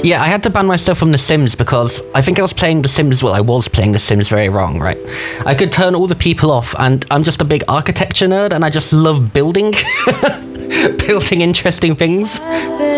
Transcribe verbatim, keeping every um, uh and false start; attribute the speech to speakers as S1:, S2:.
S1: Yeah, I had to ban myself from The Sims because I think I was playing The Sims, well, I was playing The Sims very wrong, right? I could turn all the people off, and I'm just a big architecture nerd, and I just love building. Building interesting things.